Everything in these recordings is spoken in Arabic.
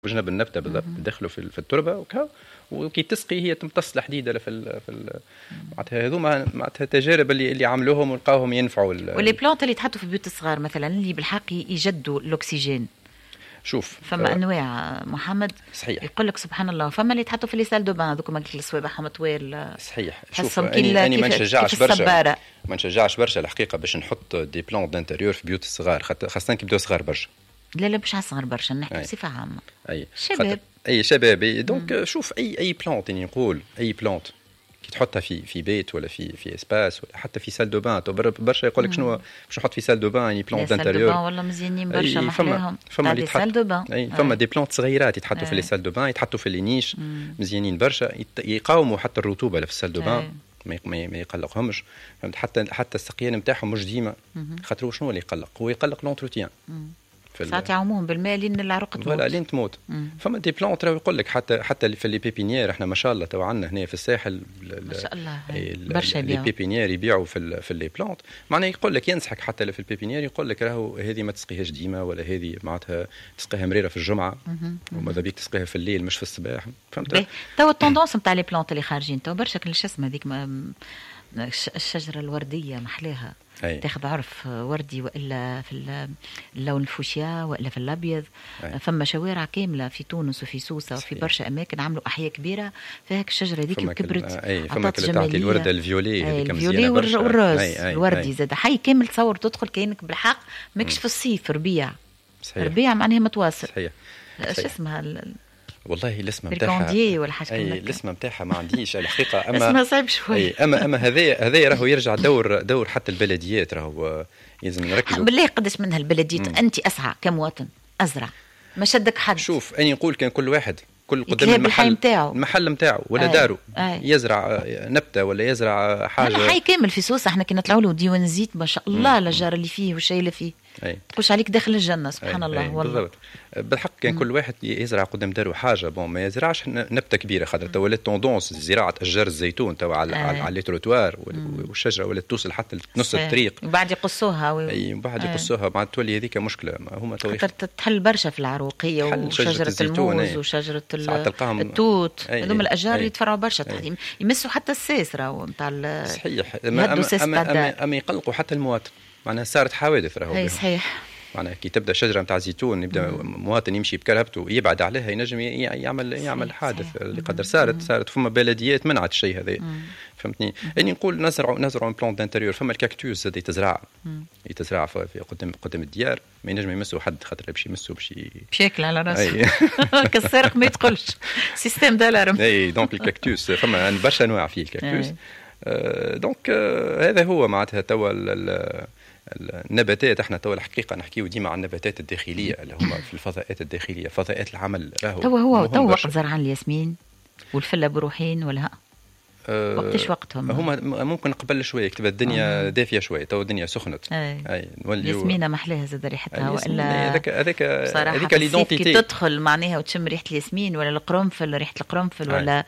بجنب النبته بالضبط تدخله في التربه وكا، وكي تسقي هي تمتص الحديد في معناتها هذوما معناتها تجارب اللي عملوهم ولقاوهم ينفعوا. واللي بلانت اللي تحطوا في البيوت الصغار مثلا اللي بالحق يجدوا الاكسجين، شوف فما انواع محمد صحيح. يقول لك سبحان الله فما اللي يتحطوا في لي سال دو بان هذوك ما الصوابعهم طويل صحيح. شوف اني ما نشجعش برشا الحقيقه باش نحط دي بلان دانتيريور في بيوت الصغار، خاصه كي بداو صغار برشا. لا مش على صغار برشا، نحكي بصفه عامه اي شباب اي شباب. دونك شوف اي بلانت اني نقول اي بلانت كي تحطها في بيت ولا في اسباس ولا حتى في سال دو بان. برشا يقول لك شنو باش نحط في سال دو بان يعني بلانت دانتيريور والله مزيانين برشا محلاهم. فما اللي سال دو بان فما دي بلانت صغيرات يتحطوا في لي سال دو بان، يتحطوا في لي نيش مزيانين برشا، يقاوموا حتى الرطوبه اللي في السال دو بان، ما يقلقهمش. فهمت؟ حتى السقيان نتاعهم مش ديما، خاطر شنو اللي يقلق؟ هو يقلق لونتروتيان ساعات يعوموهم بالماء لين العروق تموت. ولا لين تموت. فما دي بلان ترى يقول لك حتى في لي بيبينيير احنا ما شاء الله تو عندنا هنا في الساحل ما شاء الله برشا لي بيبينيير يبيعوا في لي بلانت، معناها يقول لك ينصحك حتى في البيبينيير يقول لك راهو هذه ما تسقيهاش ديما، ولا هذه معناتها تسقيها مريره في الجمعه وماذا بيك تسقيها في الليل مش في الصباح. فهمت؟ تو التوندونس نتاع لي بلانت اللي خارجين تو برشا كل اسمها هذيك الشجره الورديه محلاها تاخذ عرف وردي والا في اللون الفوشيا والا في الابيض. فما شوارع كامله في تونس وفي سوسه وفي برشا اماكن عملوا احياء كبيره فهيك الشجره هذيك كبرت عطات جماليه. الورده الفيولي هذيك الفيولي والروز الوردي زاد حي كامل تصور تدخل كانك بالحق ماكش في الصيف ربيع. صحيح. ربيع معناها متواصل. صحيح. شو اسمها والله الاسم نتاعها ولا حاجه اي الاسم نتاعها ما عنديش الحقيقه. اما اسمها صعيب شوي. اما هذايا راهو يرجع دور حتى البلديات راهو لازم نركزوا بالله. قداش منها البلديات انت اسعى كمواطن ازرع ما شدك حد. شوف اني نقول كان كل واحد كل قدام المحل نتاعو ولا دارو يزرع نبته ولا يزرع حاجه. حي كامل في سوسه احنا كي نطلعوا له ديوان الزيت ما شاء الله الجار اللي فيه والشيء اللي فيه تخش عليك داخل الجنه سبحان الله. والله بالضبط بالحق كان كل واحد يزرع قدام دارو حاجه ما يزرعش نبته كبيره، خاطر تو ولات توندونس زراعه اشجار الزيتون تو على لي تروتوار والشجره ولا توصل حتى نص الطريق وبعد يقصوها بعد يقصوها بعد تولي هذيك مشكله. هما تحل برشا في العروقيه وشجره الموز وشجره التوت هذوما الاشجار اللي يتفرعوا برشا يمسوا حتى الساس راهو نتاع صحيح. اما يقلقوا حتى المواطن، معناها صارت حوادث راهو. صحيح. معناها كي تبدا شجره نتاع زيتون يبدا مواطن يمشي بكرهبته يبعد عليها ينجم يعمل حادث اللي قدر صارت فما بلديات منعت الشيء هذا. فهمتني؟ اني نقول نزرعوا بلان دانتيريور. فما الكاكتوس زاد يتزرع في قدام الديار ما ينجم يمسوا حد، خاطر باش يمسوا باش ياكل على راسه كالسارق ما يدخلش سيستم دالارم. اي دونك الكاكتوس فما برشا انواع فيه الكاكتوس. دونك هذا هو معناتها توا النباتات. احنا تو الحقيقه نحكيو ديما عن النباتات الداخليه اللي هما في الفضاءات الداخليه فضاءات العمل. تو وقت زرعان الياسمين والفلة بروحين ولا وقتش وقتهم؟ هما ممكن قبل شويه كتبت الدنيا دافيه شويه، تو الدنيا سخنت. ياسمينه محلاها زاد ريحتها والا هذيك ليدونتيتي كي تدخل معناها وتشم ريحه الياسمين ولا القرنفل ريحه القرنفل ولا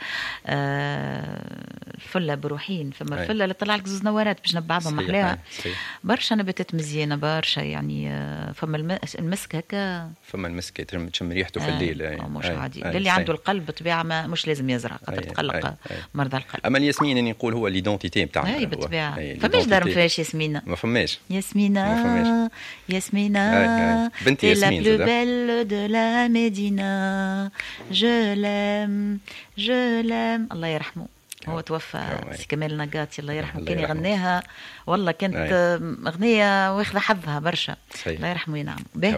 الفله بروحين. فما الفله اللي طلع لك زوز نوارات باش نبعضهم محلاها. برشا نباتات مزيانه برشا يعني. فما المسك هكا، فما المسك تشم ريحته في الليل مش عادي. اللي عنده القلب بطبيعه مش لازم يزرع خاطر تقلق مرضى القلب. اما الياسمين اني نقول هو ليدونتيتي نتاعنا. اي بالطبيعه. فماش دار ما فيهاش ياسمينه. ما فماش ياسمينه بنتي ياسمين la plus belle de la Médina je l'aime الله يرحمه. هو توفى سي كمال نقاتي الله يرحمه. كان يغنيها والله كانت اغنيه واخذه حظها برشا. الله يرحمه ينعم به.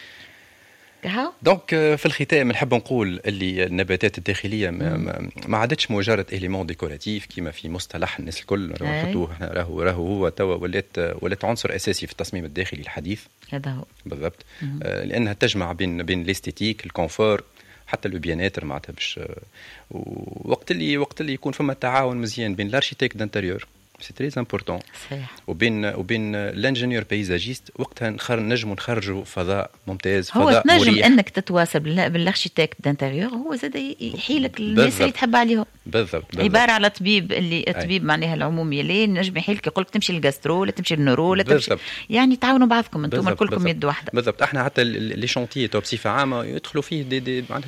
دونك في الختام نحب نقول اللي النباتات الداخليه ما عادتش مجرد إليمون ديكوراتيف كما في مصطلح الناس الكل نحطوه. راهو هو توا ولات عنصر اساسي في التصميم الداخلي الحديث. هذا هو بالضبط. لانها تجمع بين الاستيتيك الكونفور حتى البياناتر معناتها باش وقت اللي يكون فما تعاون مزيان بين الارشيتيك دانتيريور سي تري امبورطون. صحيح. وبين الانجينيور بيزاجيست وقتها نجموا نخرجوا فضاء ممتاز، هو فضاء تنجم مريح. انك تتواصل بالاركيتكت دانتيريور، هو زاد يحيلك الناس اللي تحب عليهم. بالضبط. عباره على طبيب، اللي الطبيب معناها العمومي اللي نجم يحيلك، يقول لك تمشي للجاسترو ولا تمشي للنورو ولا تمشي، يعني تعاونوا بعضكم انتم كلكم يد واحده. بالضبط. احنا حتى لي شونتيي تو بصفه عامه يدخلوا فيه دي معناتها